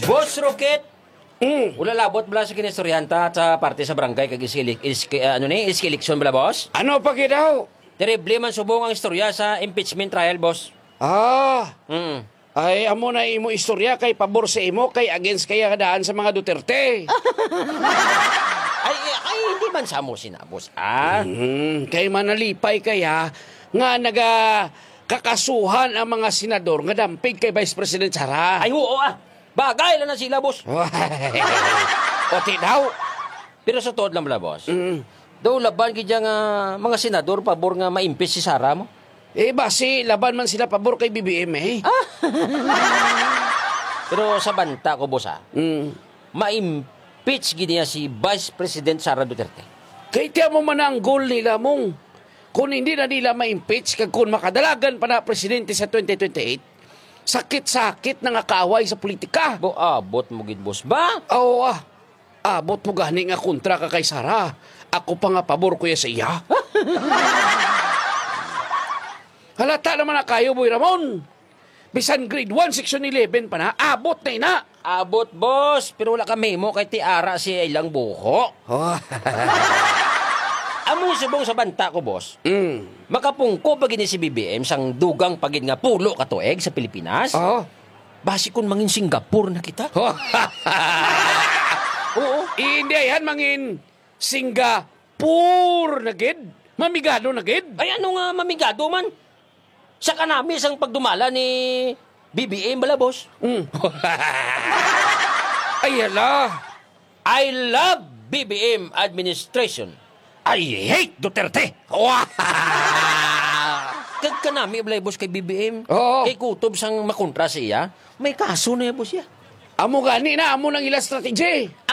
Boss Rocket, Mm. wala labot bala sa kinistoryanta sa parte sa barangay kag iskeleksyon bala, boss? Ano pa daw? Terrible man subong ang istorya sa impeachment trial, boss. Ah, Mm. ay amo na imo istorya kay pabor sa imo kay against kaya daan sa mga Duterte. Ay, hindi man sa mo sinabos, ah? Kay manalipay kaya nga naga kakasuhan ang mga senador nga dampig kay Vice President Sara. Ay, oo, ah. Bagay lang na sila, boss. Oti daw. Pero sa totoo lang bala, boss. Mm. Daw laban kaya nga mga senador pabor nga ma-impeach si Sara mo. Eh basi laban man sila pabor kay BBM eh. Pero sa banta ko, boss, ah, Mm. ma-impeach gid niya si Vice President Sara Duterte. Kay tiyan mo man ang goal nila mong kung hindi na nila ma-impeach kag kung makadalagan pa na presidente sa 2028, sakit-sakit na nga kaaway sa politika. Bo, abot mo gid, boss ba? Oo abot mo gani nga kontra ka kay Sara. Ako pa nga pabor ko ya sa iya. Halata naman na kayo, Boy Ramon. Bisan grade 1, section 11 pa na, abot na ina. Abot, boss. Pero wala ka memo kay Tiara si ilang buho. Oh. Amo subong sa banta ko, boss. Mm. Makapungko pag ini si BBM sang dugang pagid nga pulo ka tuig sa Pilipinas. Oh. Basi kun mangin Singapore na kita. Oo. Hindi yan mangin Singapore na gid. Mamigado na gid. Ay ano nga mamigado man? Sa kanami sang pagdumala ni BBM bala, boss. Mm. Ay hala. I love BBM administration. I hate Duterte. Kag kanami balay, boss, kay BBM. Oo. Kay kutob sang makontra siya. May kaso na yan, boss, ya. Amo gani na amo nang ila strategy.